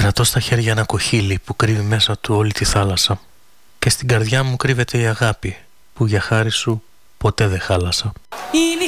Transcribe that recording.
Κρατώ στα χέρια ένα κοχύλι που κρύβει μέσα του όλη τη θάλασσα. Και στην καρδιά μου κρύβεται η αγάπη που για χάρη σου ποτέ δεν χάλασα. Είναι η